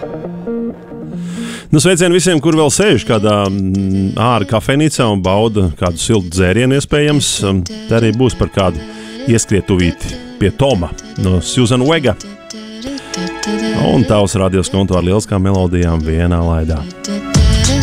Nu, sveicien visiem, kur vēl sēž kādā ārā kafejnīcā un bauda kādu siltu dzērienu iespējams. Tā arī būs par kādu ieskrietuvīti pie Toma no Susan Vega. Un tavs radios konto ar lieliskām melodijām vienā laidā.